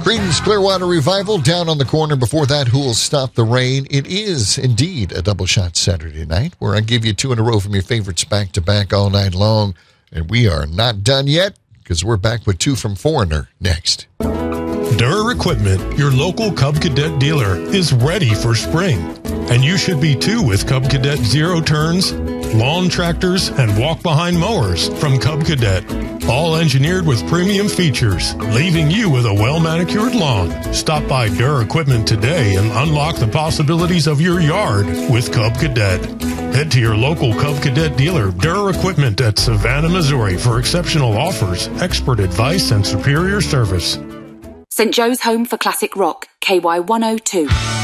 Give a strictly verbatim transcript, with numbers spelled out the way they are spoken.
Creedence Clearwater Revival down on the corner. Before that, Who'll Stop the Rain? It is indeed a double shot Saturday night where I give you two in a row from your favorites back to back all night long. And we are not done yet because we're back with two from Foreigner next. Durr Equipment, your local Cub Cadet dealer, is ready for spring. And you should be too with Cub Cadet Zero Turns, lawn tractors, and walk-behind mowers from Cub Cadet. All engineered with premium features, leaving you with a well-manicured lawn. Stop by Durr Equipment today and unlock the possibilities of your yard with Cub Cadet. Head to your local Cub Cadet dealer, Durr Equipment at Savannah, Missouri, for exceptional offers, expert advice, and superior service. Saint Joe's Home for Classic Rock, K Y one oh two.